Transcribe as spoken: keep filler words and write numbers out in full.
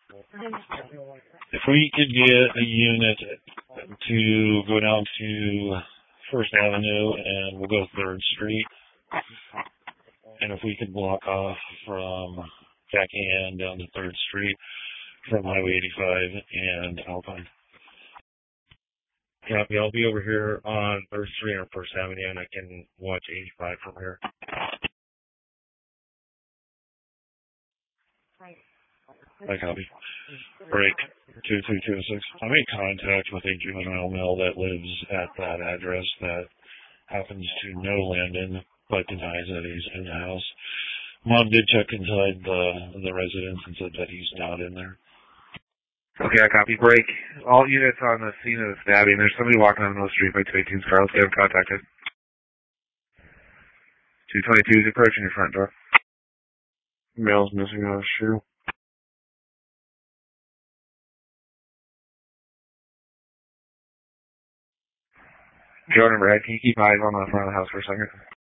If we could get a unit to go down to First Avenue and we'll go third Street, and if we could block off from Jackie Ann down to third Street from Highway eighty-five and Alpine. Copy. I'll be over here on third Street or First Avenue, and I can watch eighty-five from here. I copy. Break two two two six. I'm in contact with a juvenile male that lives at that address that happens to know Landon, but denies that he's in the house. Mom did check inside the the residence and said that he's not in there. Okay, I copy. Break. All units on the scene of the stabbing. There's somebody walking on the street by two eighteen Scar. Let's get him contacted. two twenty-two is approaching your front door. Male's missing a shoe. Jordan, Brad, can you keep eyes on the front of the house for a second?